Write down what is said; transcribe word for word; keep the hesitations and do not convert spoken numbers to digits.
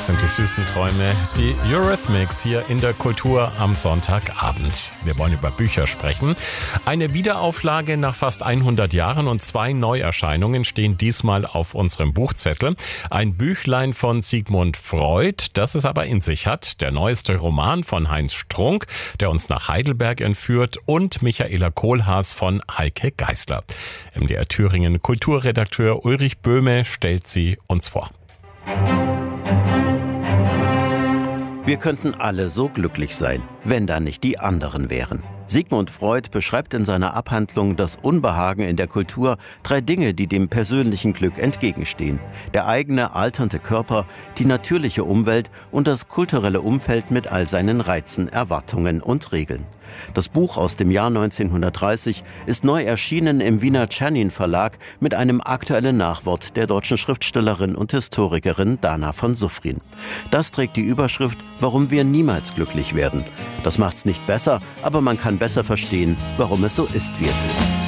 sind die süßen Träume, die Eurythmics hier in der Kultur am Sonntagabend. Wir wollen über Bücher sprechen. Eine Wiederauflage nach fast hundert Jahren und zwei Neuerscheinungen stehen diesmal auf unserem Buchzettel. Ein Büchlein von Sigmund Freud, das es aber in sich hat. Der neueste Roman von Heinz Strunk, der uns nach Heidelberg entführt, und Michaela Kohlhaas von Heike Geisler. M D R Thüringen Kulturredakteur Ulrich Böhme stellt sie uns vor. Wir könnten alle so glücklich sein, wenn da nicht die anderen wären. Sigmund Freud beschreibt in seiner Abhandlung Das Unbehagen in der Kultur drei Dinge, die dem persönlichen Glück entgegenstehen. Der eigene alternde Körper, die natürliche Umwelt und das kulturelle Umfeld mit all seinen Reizen, Erwartungen und Regeln. Das Buch aus dem Jahr neunzehnhundertdreißig ist neu erschienen im Wiener Czernin Verlag mit einem aktuellen Nachwort der deutschen Schriftstellerin und Historikerin Dana von Suffrin. Das trägt die Überschrift »Warum wir niemals glücklich werden«. Das macht's nicht besser, aber man kann besser verstehen, warum es so ist, wie es ist.